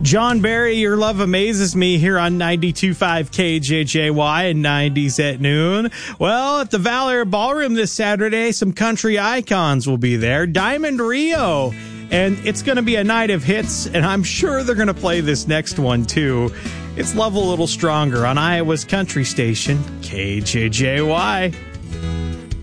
John Barry, Your Love Amazes Me here on 92.5 KJJY and 90s at noon. Well, at the Valor Ballroom this Saturday, some country icons will be there. Diamond Rio. And it's going to be a night of hits, and I'm sure they're going to play this next one, too. It's Love a Little Stronger on Iowa's country station, KJJY.